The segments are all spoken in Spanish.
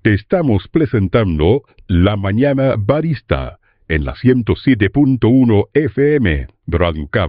Te estamos presentando La Mañana Barista en la 107.1 FM Brancab.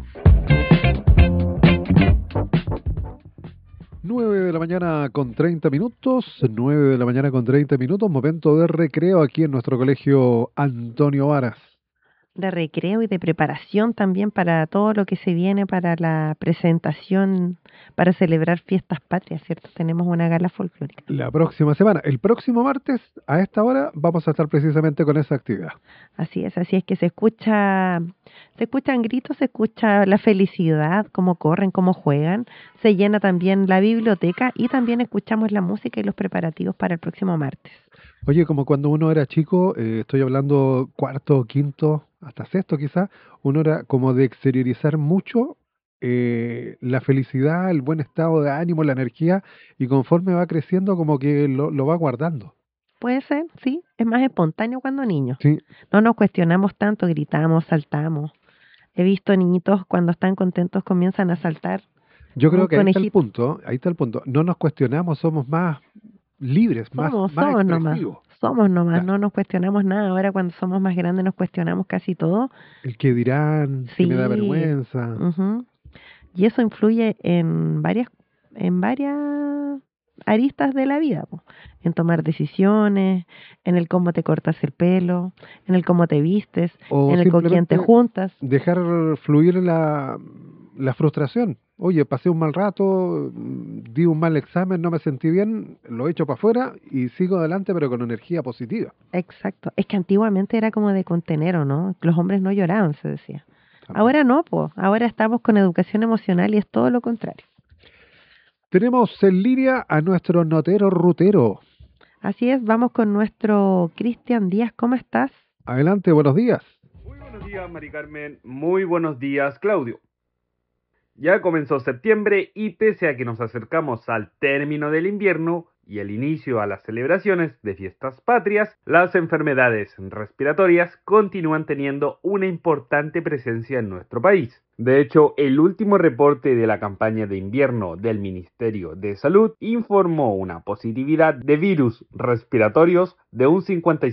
9 de la mañana con 30 minutos, 9 de la mañana con 30 minutos, momento de recreo aquí en nuestro colegio Antonio Varas. De recreo y de preparación también para todo lo que se viene para la presentación, para celebrar fiestas patrias, ¿cierto? Tenemos una gala folclórica. La próxima semana, el próximo martes, a esta hora, vamos a estar precisamente con esa actividad. Así es que se escuchan gritos, se escucha la felicidad, cómo corren, cómo juegan, se llena también la biblioteca y también escuchamos la música y los preparativos para el próximo martes. Oye, como cuando uno era chico, estoy hablando cuarto, quinto, hasta sexto quizás, uno era como de exteriorizar mucho la felicidad, el buen estado de ánimo, la energía, y conforme va creciendo como que lo va guardando. Puede ser, sí, es más espontáneo cuando niños. Sí. No nos cuestionamos tanto, gritamos, saltamos. He visto niñitos cuando están contentos comienzan a saltar. Yo creo que conejito. ahí está el punto. No nos cuestionamos, somos más libres, más expresivos. Somos nomás, Claro. No nos cuestionamos nada. Ahora cuando somos más grandes nos cuestionamos casi todo. El que dirán, Sí. que me da vergüenza. Uh-huh. Y eso influye en varias aristas de la vida, po. En tomar decisiones, en el cómo te cortas el pelo, en el cómo te vistes, O en el con quién te juntas. Dejar fluir la frustración. Oye, pasé un mal rato, di un mal examen, no me sentí bien, lo echo para afuera y sigo adelante, pero con energía positiva. Exacto. Es que antiguamente era como de contener, ¿o no? Los hombres no lloraban, se decía. Ahora no, pues. Ahora estamos con educación emocional y es todo lo contrario. Tenemos en línea a nuestro notero rutero. Así es, vamos con nuestro Cristian Díaz. ¿Cómo estás? Adelante, buenos días. Muy buenos días, Mari Carmen. Muy buenos días, Claudio. Ya comenzó septiembre y pese a que nos acercamos al término del invierno y el inicio a las celebraciones de fiestas patrias, las enfermedades respiratorias continúan teniendo una importante presencia en nuestro país. De hecho, el último reporte de la campaña de invierno del Ministerio de Salud informó una positividad de virus respiratorios de un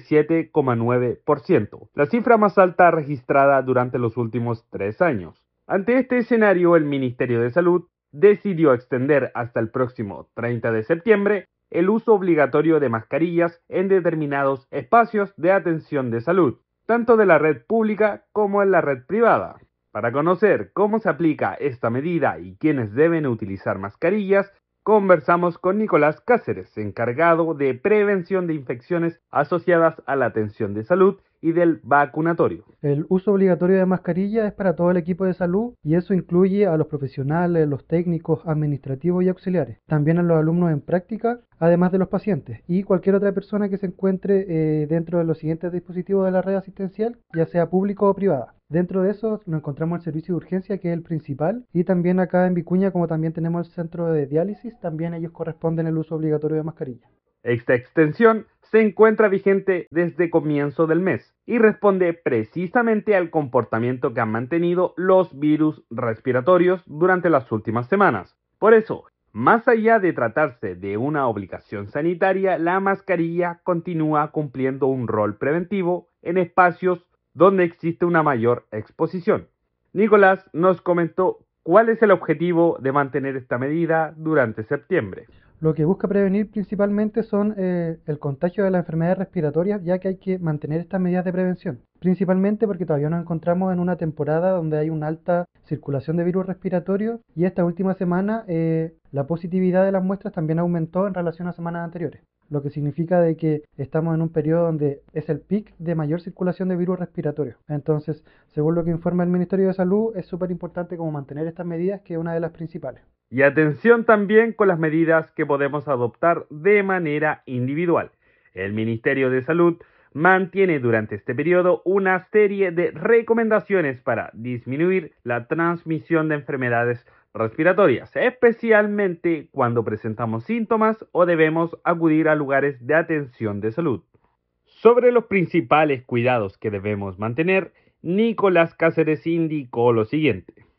57,9%, la cifra más alta registrada durante los últimos 3 años. Ante este escenario, el Ministerio de Salud decidió extender hasta el próximo 30 de septiembre el uso obligatorio de mascarillas en determinados espacios de atención de salud, tanto de la red pública como en la red privada. Para conocer cómo se aplica esta medida y quiénes deben utilizar mascarillas, conversamos con Nicolás Cáceres, encargado de prevención de infecciones asociadas a la atención de salud y del vacunatorio. El uso obligatorio de mascarilla es para todo el equipo de salud y eso incluye a los profesionales, los técnicos, administrativos y auxiliares, también a los alumnos en práctica, además de los pacientes y cualquier otra persona que se encuentre dentro de los siguientes dispositivos de la red asistencial, ya sea público o privada. Dentro de eso nos encontramos el servicio de urgencia, que es el principal, y también acá en Vicuña, como también tenemos el centro de diálisis, también ellos corresponden el uso obligatorio de mascarilla. Esta extensión se encuentra vigente desde comienzo del mes y responde precisamente al comportamiento que han mantenido los virus respiratorios durante las últimas semanas. Por eso, más allá de tratarse de una obligación sanitaria, la mascarilla continúa cumpliendo un rol preventivo en espacios donde existe una mayor exposición. Nicolás nos comentó cuál es el objetivo de mantener esta medida durante septiembre. Lo que busca prevenir principalmente son el contagio de las enfermedades respiratorias, ya que hay que mantener estas medidas de prevención. Principalmente porque todavía nos encontramos en una temporada donde hay una alta circulación de virus respiratorios y esta última semana la positividad de las muestras también aumentó en relación a semanas anteriores. Lo que significa de que estamos en un periodo donde es el pic de mayor circulación de virus respiratorios. Entonces, según lo que informa el Ministerio de Salud, es súper importante como mantener estas medidas, que es una de las principales. Y atención también con las medidas que podemos adoptar de manera individual. El Ministerio de Salud mantiene durante este periodo una serie de recomendaciones para disminuir la transmisión de enfermedades respiratorias, especialmente cuando presentamos síntomas o debemos acudir a lugares de atención de salud. Sobre los principales cuidados que debemos mantener, Nicolás Cáceres indicó lo siguiente.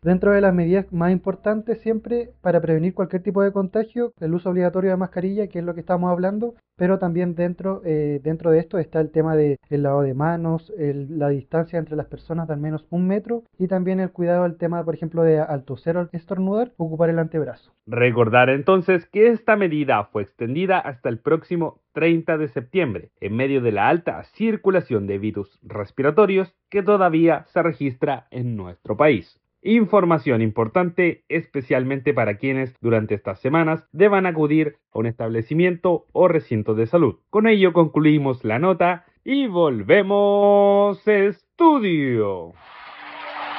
Dentro de las medidas más importantes siempre para prevenir cualquier tipo de contagio, el uso obligatorio de mascarilla, que es lo que estamos hablando, pero también dentro de esto está el tema del lavado de manos, la distancia entre las personas de al menos 1 metro y también el cuidado del tema, por ejemplo, de al toser o al estornudar, ocupar el antebrazo. Recordar entonces que esta medida fue extendida hasta el próximo 30 de septiembre, en medio de la alta circulación de virus respiratorios que todavía se registra en nuestro país. Información importante especialmente para quienes durante estas semanas deban acudir a un establecimiento o recinto de salud. Con ello concluimos la nota y volvemos estudio.